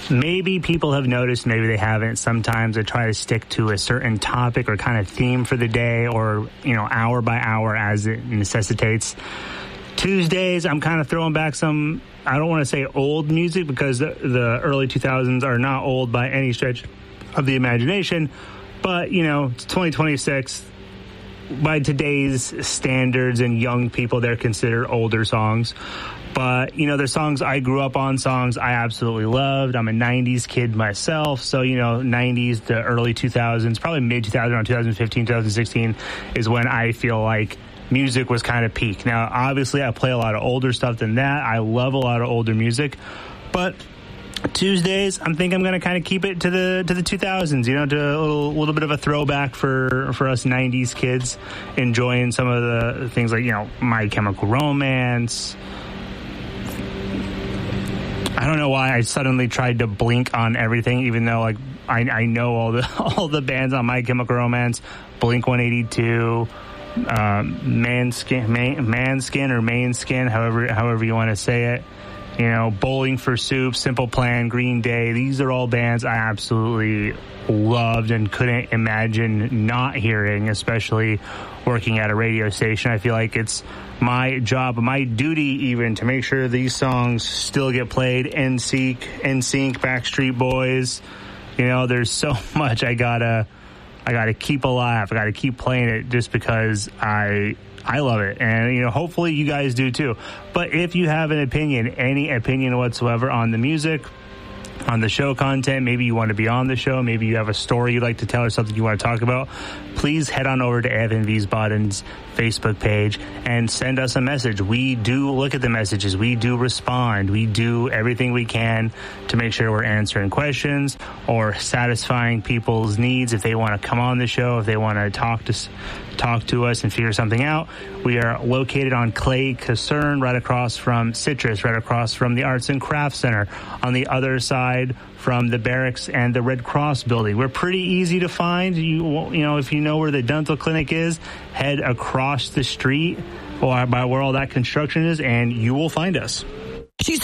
maybe people have noticed, maybe they haven't. Sometimes I try to stick to a certain topic or kind of theme for the day, or, hour by hour as it necessitates. Tuesdays, I'm kind of throwing back some, I don't want to say old music, because the early 2000s are not old by any stretch of the imagination. But, it's 2026. By today's standards and young people, they're considered older songs. But, they're songs I grew up on, songs I absolutely loved. I'm a 90s kid myself. So, 90s, the early 2000s, probably mid-2000, around 2015, 2016 is when I feel like music was kind of peak. Now, obviously, I play a lot of older stuff than that. I love a lot of older music. But Tuesdays, I think I'm going to kind of keep it to the 2000s, to a little bit of a throwback for us 90s kids, enjoying some of the things like, My Chemical Romance. I don't know why I suddenly tried to blink on everything, even though like I know all the bands on My Chemical Romance, Blink-182, Manskin or Mainskin, however you want to say it. Bowling for Soup, Simple Plan, Green Day. These are all bands I absolutely loved and couldn't imagine not hearing, especially working at a radio station. I feel like it's my job, my duty even, to make sure these songs still get played. NSYNC, Backstreet Boys. There's so much I gotta keep alive. I gotta keep playing it just because I love it. And, hopefully you guys do too. But if you have an opinion, any opinion whatsoever on the music, on the show content, maybe you want to be on the show, maybe you have a story you'd like to tell or something you want to talk about, please head on over to Evan Wiesbaden's Facebook page and send us a message. We do look at the messages. We do respond. We do everything we can to make sure we're answering questions or satisfying people's needs. If they want to come on the show, if they want to talk to us and figure something out. We are located on Clay Casern, right across from Citrus, right across from the Arts and Crafts Center, on the other side from the Barracks and the Red Cross building. We're pretty easy to find. If you know where the dental clinic is, head across the street or by where all that construction is, and you will find us.